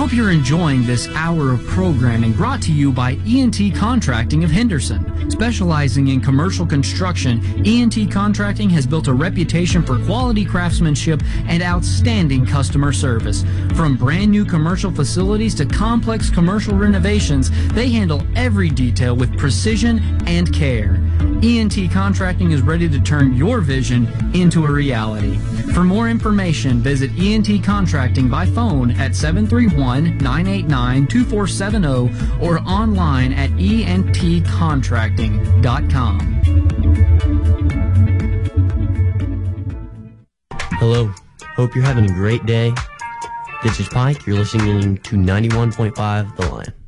hope you're enjoying this hour of programming brought to you by ENT Contracting of Henderson. Specializing in commercial construction, ENT Contracting has built a reputation for quality craftsmanship and outstanding customer service. From brand new commercial facilities to complex commercial renovations, they handle every detail with precision and care. ENT Contracting is ready to turn your vision into a reality. For more information, visit ENT Contracting by phone at 731-989-2470 or online at entcontracting.com. Hello. Hope you're having a great day. This is Pike. You're listening to 91.5 The Line.